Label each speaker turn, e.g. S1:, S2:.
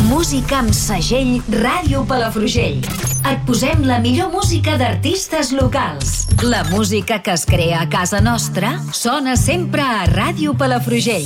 S1: Música amb segell Ràdio Palafrugell. Et posem la millor música d'artistes locals. La música que es crea a casa nostra sona sempre a Ràdio Palafrugell.